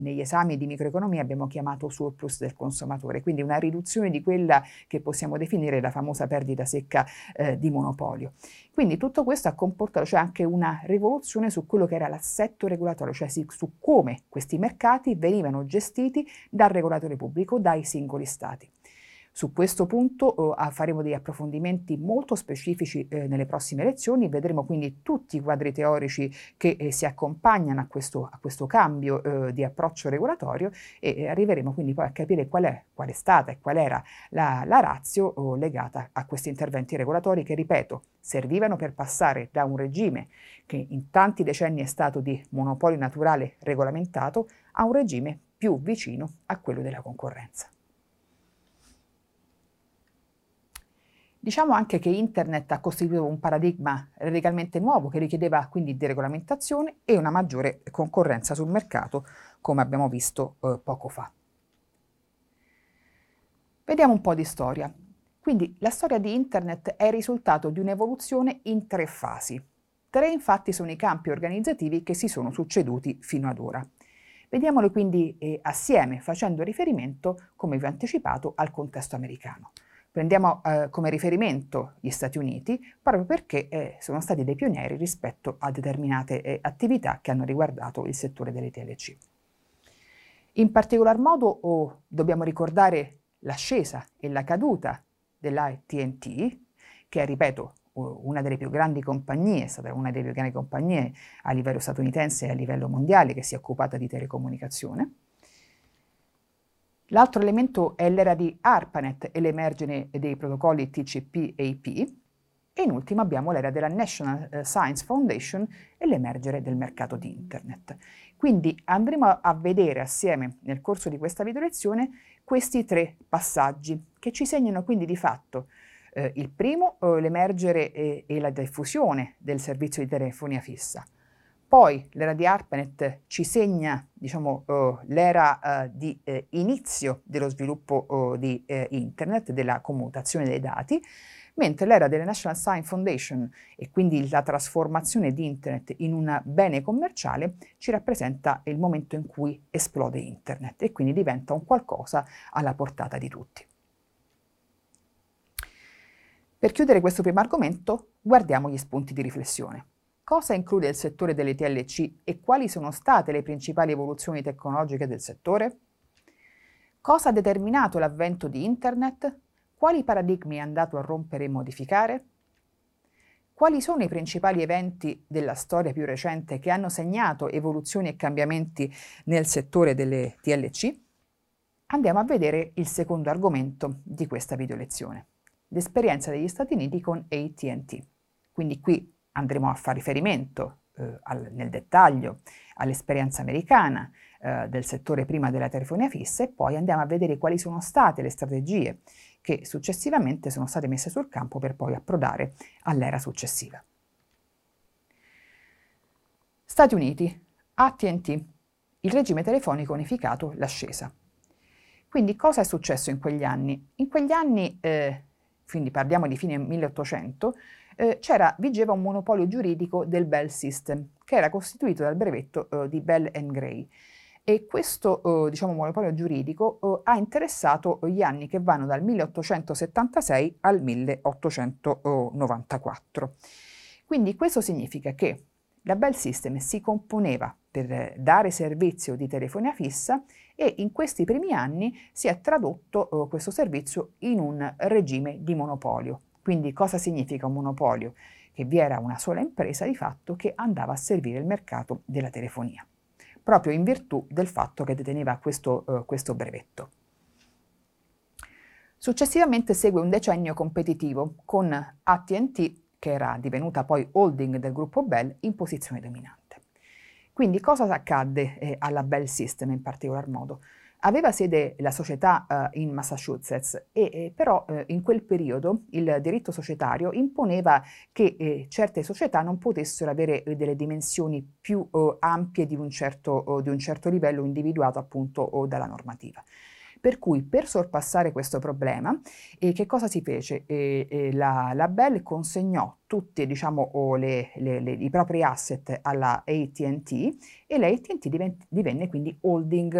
negli esami di microeconomia abbiamo chiamato surplus del consumatore, quindi una riduzione di quella che possiamo definire la famosa perdita secca di monopolio. Quindi tutto questo ha comportato cioè anche una rivoluzione su quello che era l'assetto regolatorio, cioè su come questi mercati venivano gestiti dal regolatore pubblico, dai singoli stati. Su questo punto faremo degli approfondimenti molto specifici nelle prossime lezioni, vedremo quindi tutti i quadri teorici che si accompagnano a questo cambio di approccio regolatorio e arriveremo quindi poi a capire qual è stata e qual era la ratio legata a questi interventi regolatori che, ripeto, servivano per passare da un regime che in tanti decenni è stato di monopolio naturale regolamentato a un regime più vicino a quello della concorrenza. Diciamo anche che Internet ha costituito un paradigma radicalmente nuovo che richiedeva quindi deregolamentazione e una maggiore concorrenza sul mercato, come abbiamo visto poco fa. Vediamo un po' di storia. Quindi la storia di Internet è il risultato di un'evoluzione in 3 fasi. 3 infatti sono i campi organizzativi che si sono succeduti fino ad ora. Vediamolo quindi assieme, facendo riferimento, come vi ho anticipato, al contesto americano. Prendiamo come riferimento gli Stati Uniti proprio perché sono stati dei pionieri rispetto a determinate attività che hanno riguardato il settore delle TLC. In particolar modo dobbiamo ricordare l'ascesa e la caduta dell'AT&T, che è, ripeto, una delle più grandi compagnie, è stata una delle più grandi compagnie a livello statunitense e a livello mondiale che si è occupata di telecomunicazione. L'altro elemento è l'era di ARPANET e l'emergere dei protocolli TCP/IP e in ultimo abbiamo l'era della National Science Foundation e l'emergere del mercato di Internet. Quindi andremo a vedere assieme nel corso di questa video lezione questi 3 passaggi che ci segnano quindi di fatto il primo, l'emergere e la diffusione del servizio di telefonia fissa. Poi l'era di ARPANET ci segna, diciamo, l'era di inizio dello sviluppo di Internet, della commutazione dei dati, mentre l'era della National Science Foundation e quindi la trasformazione di Internet in un bene commerciale ci rappresenta il momento in cui esplode Internet e quindi diventa un qualcosa alla portata di tutti. Per chiudere questo primo argomento, guardiamo gli spunti di riflessione. Cosa include il settore delle TLC e quali sono state le principali evoluzioni tecnologiche del settore? Cosa ha determinato l'avvento di Internet? Quali paradigmi è andato a rompere e modificare? Quali sono i principali eventi della storia più recente che hanno segnato evoluzioni e cambiamenti nel settore delle TLC? Andiamo a vedere il secondo argomento di questa video lezione, l'esperienza degli Stati Uniti con AT&T. Quindi qui andremo a fare riferimento nel dettaglio all'esperienza americana del settore prima della telefonia fissa e poi andiamo a vedere quali sono state le strategie che successivamente sono state messe sul campo per poi approdare all'era successiva. Stati Uniti, AT&T, il regime telefonico unificato, l'ascesa. Quindi cosa è successo in quegli anni? In quegli anni, quindi parliamo di fine 1800, vigeva un monopolio giuridico del Bell System, che era costituito dal brevetto di Bell & Gray. E questo monopolio giuridico ha interessato gli anni che vanno dal 1876 al 1894. Quindi questo significa che la Bell System si componeva per dare servizio di telefonia fissa e in questi primi anni si è tradotto questo servizio in un regime di monopolio. Quindi cosa significa un monopolio? Che vi era una sola impresa di fatto che andava a servire il mercato della telefonia, proprio in virtù del fatto che deteneva questo brevetto. Successivamente segue un decennio competitivo con AT&T, che era divenuta poi holding del gruppo Bell, in posizione dominante. Quindi cosa accadde alla Bell System in particolar modo? Aveva sede la società in Massachusetts però in quel periodo il diritto societario imponeva che certe società non potessero avere delle dimensioni più ampie di un certo livello individuato appunto dalla normativa. Per cui per sorpassare questo problema, che cosa si fece? La Bell consegnò tutti, diciamo, i propri asset alla AT&T e la AT&T divenne quindi holding